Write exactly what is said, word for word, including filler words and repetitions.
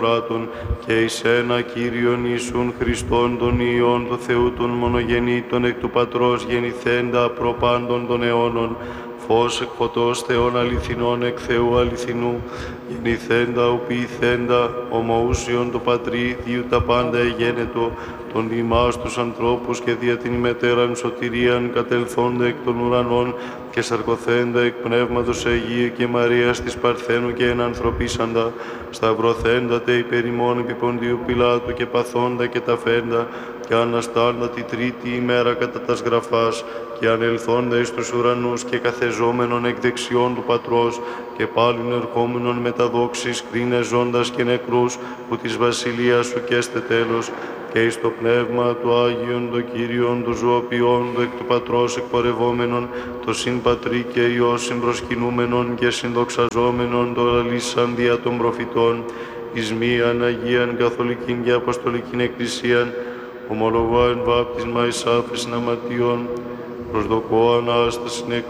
πράτων, και εις ένα Κύριον Ιησούν Χριστόν τον Υιόν του Θεού τον μονογεννήτων εκ του Πατρός γεννηθέντα προπάντων των αιώνων, φως εκ φωτός Θεών αληθινών εκ Θεού αληθινού, γεννηθέντα οποιηθέντα, ομοούσιον το Πατρί, διού τα πάντα εγένετο, τον ημάς τους ανθρώπους και δια την ημετέραν σωτηρίαν κατελθόντα εκ των ουρανών και σαρκωθέντα εκ Πνεύματος Αγίου και Μαρίας της Παρθένου και ενανθρωπίσαντα, σταυρωθέντατε υπέρ ημών επί Ποντίου Πιλάτου και παθόντα και ταφέντα, και αναστάντα τη τρίτη ημέρα κατά τας γραφάς, και ανελθόντα εις τους ουρανούς και καθεζόμενον εκ δεξιών του Πατρός, και πάλιν ερχόμενον με τα δόξης κρίνε ζώντας και νεκρούς, που της βασιλείας σου καίστε τέλος, και εις το Πνεύμα του Άγιον, το Κύριον, του ζωοποιών, το εκ του Πατρός εκπορευόμενον, το συν Πατρί και Υιός συμπροσκυνούμενον και συνδοξαζόμενον, το λαλήσαν δια των προφητών, εις μίαν Αγίαν Καθολικήν και Αποστολικήν Εκκλησίαν, ομολογώ εν βάπτισμα εις άφεσιν αμαρτιών, προσδοκώ Ανάστασιν εκ